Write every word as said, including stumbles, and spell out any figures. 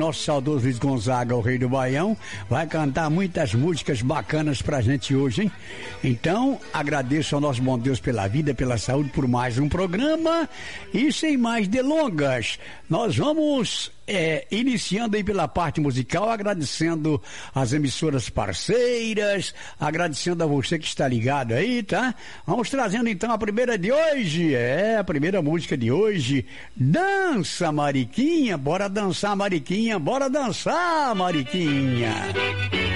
nosso saudoso Luiz Gonzaga, o rei do Baião, vai cantar muitas músicas bacanas pra gente hoje, hein? Então, agradeço ao nosso bom Deus pela vida, pela saúde, por mais um programa. E sem mais delongas, nós vamos é, iniciando aí pela parte musical, agradecendo as emissoras parceiras, agradecendo a você que está ligado aí, tá? Vamos trazendo então a primeira de hoje, é, a primeira música de hoje, Dança Mariquinha, bora dançar Mariquinha, bora dançar Mariquinha.